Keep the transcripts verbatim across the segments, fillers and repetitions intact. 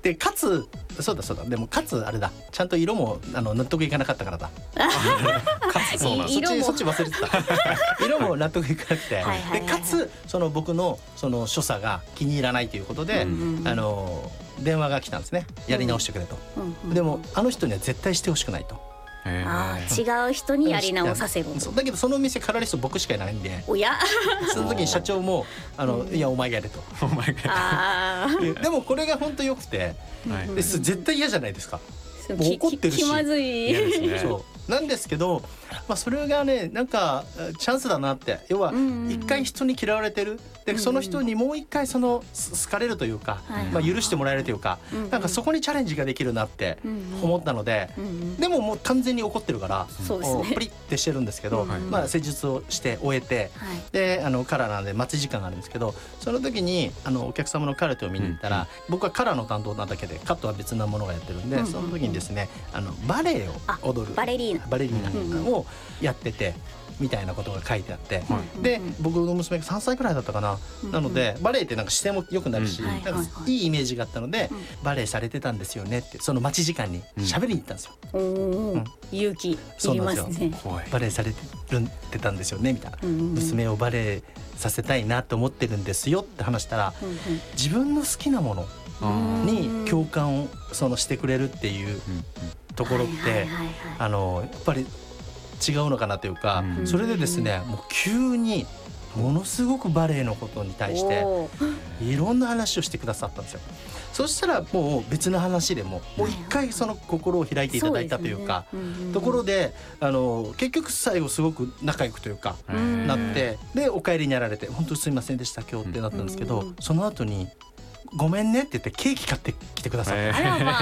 でかつそうだそうだでもかつあれだちゃんと色もあの納得いかなかったからだかつそうなんそっちそっち忘れてた色も納得いかなくてはいはいはい、はい、でかつその僕のその所作が気に入らないということで、うんうん、あの電話が来たんですねやり直してくれと、うんうん、でもあの人には絶対してほしくないとあ違う人にやり直させるだけどその店カラリスト僕しかいないんでおやその時に社長もあの、うん、いやお前がやれとお前がやれとでもこれが本当良くて、はい、です絶対嫌じゃないですかもう怒ってるし気まずいです、ね、そうなんですけど、まあ、それがねなんかチャンスだなって要は一回人に嫌われてるでその人にもう一回その好かれるというか、うんまあ、許してもらえるというか、うん、なんかそこにチャレンジができるなって思ったので、うん、でももう完全に怒ってるから、うん、プリッてしてるんですけど、うんまあ、施術をして終えて、はい、であのカラーなんで待ち時間があるんですけどその時にあのお客様のカラーを見に行ったら、うん、僕はカラーの担当なだけでカットは別なものがやってるんで、うん、その時にですねあのバレエを踊るバレリーナバレリーナをやっててみたいなことが書いてあって、うん、で僕の娘がさんさいくらいだったかな、うん、なのでバレエってなんか姿勢も良くなるし、うん、なんかいいイメージがあったので、うん、バレエされてたんですよねってその待ち時間に喋りに行ったんですよ、うんうん、勇気いりますねバレエされてたんですよねみたいな、うんうん、娘をバレエさせたいなと思ってるんですよって話したら、うんうん、自分の好きなものに共感をそのしてくれるっていうところってあのやっぱり違うのかなというか、うん、それでですねもう急にものすごくバレエのことに対していろんな話をしてくださったんですよ。そしたらもう別の話でももう一回その心を開いていただいたというか、ね、ところであの結局最後すごく仲良くというかなってでお帰りになられて本当にすいませんでした今日ってなったんですけど、その後にごめんねって言ってケーキ買ってきてくださった、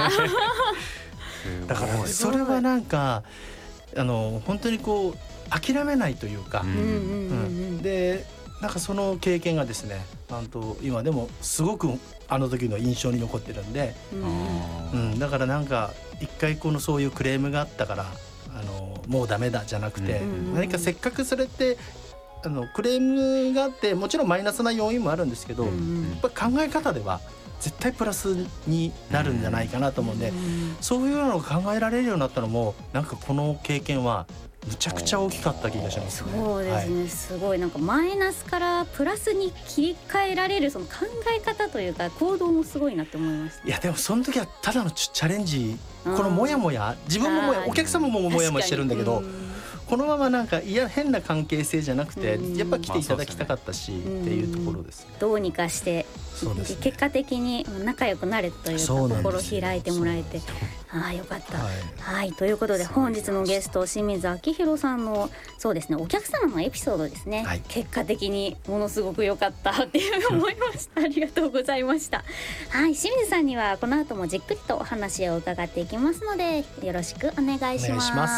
だからそれはなんかあの本当にこう諦めないというか、うんうん、でなんかその経験がですねなんと今でもすごくあの時の印象に残ってるんで、うんうん、だからなんか一回このそういうクレームがあったからあのもうダメだじゃなくて、うん、何かせっかくそれってあのクレームがあってもちろんマイナスな要因もあるんですけど、うん、やっぱ考え方では絶対プラスになるんじゃないかなと思うんで、うん、そういうのが考えられるようになったのもなんかこの経験はむちゃくちゃ大きかった気がしますね。 そうですね、はい、すごいなんかマイナスからプラスに切り替えられるその考え方というか行動もすごいなって思いました。 いやでもその時はただのチャレンジこのモヤモヤ自分もモヤお客様もモヤモヤしてるんだけど、このままなんかいや変な関係性じゃなくて、うん、やっぱ来ていただきたかったし、まあね、っていうところですね。 どうにかしてそうです、ね、結果的に仲良くなれというか心開いてもらえてああよかった、はい、はい、ということで本日のゲスト清水明宏さんのそうですねお客様のエピソードですね、はい、結果的にものすごく良かったっていう思いましたありがとうございました。はい、清水さんにはこの後もじっくりとお話を伺っていきますのでよろしくお願いします。